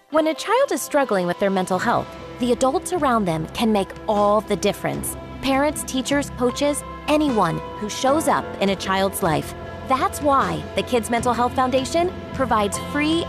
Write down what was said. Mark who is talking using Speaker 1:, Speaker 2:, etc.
Speaker 1: When a child is struggling with their mental health, the adults around them can make all the difference. Parents, teachers, coaches, anyone who shows up in a child's life. That's why the Kids Mental Health Foundation provides free